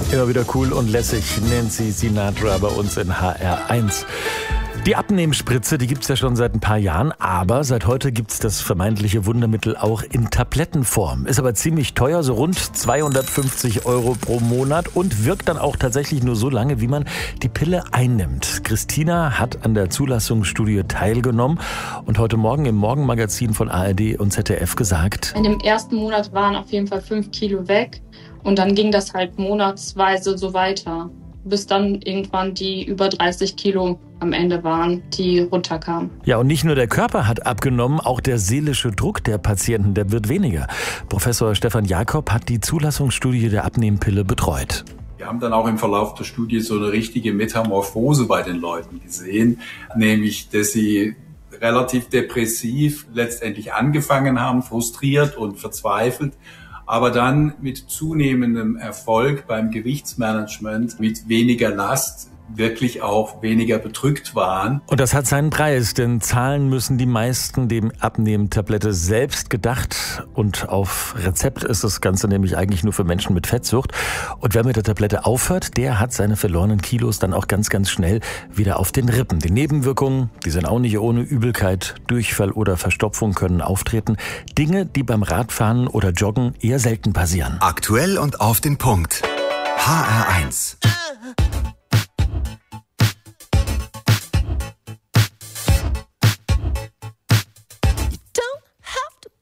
Immer wieder cool und lässig. Nancy Sinatra bei uns in HR1. Die Abnehmspritze, die gibt's ja schon seit ein paar Jahren, aber seit heute gibt's das vermeintliche Wundermittel auch in Tablettenform. Ist aber ziemlich teuer, so rund 250 € pro Monat und wirkt dann auch tatsächlich nur so lange, wie man die Pille einnimmt. Christina hat an der Zulassungsstudie teilgenommen und heute Morgen im Morgenmagazin von ARD und ZDF gesagt: In dem ersten Monat waren auf jeden Fall 5 Kilo weg und dann ging das halt monatsweise so weiter, bis dann irgendwann die über 30 Kilo am Ende waren, die runterkamen. Ja, und nicht nur der Körper hat abgenommen, auch der seelische Druck der Patienten, der wird weniger. Professor Stefan Jakob hat die Zulassungsstudie der Abnehmpille betreut. Wir haben dann auch im Verlauf der Studie so eine richtige Metamorphose bei den Leuten gesehen, nämlich, dass sie relativ depressiv letztendlich angefangen haben, frustriert und verzweifelt, aber dann mit zunehmendem Erfolg beim Gewichtsmanagement, mit weniger Last, wirklich auch weniger bedrückt waren. Und das hat seinen Preis, denn zahlen müssen die meisten dem Abnehmtablette selbst gedacht. Und auf Rezept ist das Ganze nämlich eigentlich nur für Menschen mit Fettsucht. Und wer mit der Tablette aufhört, der hat seine verlorenen Kilos dann auch ganz, ganz schnell wieder auf den Rippen. Die Nebenwirkungen, die sind auch nicht ohne. Übelkeit, Durchfall oder Verstopfung können auftreten. Dinge, die beim Radfahren oder Joggen eher selten passieren. Aktuell und auf den Punkt. HR1.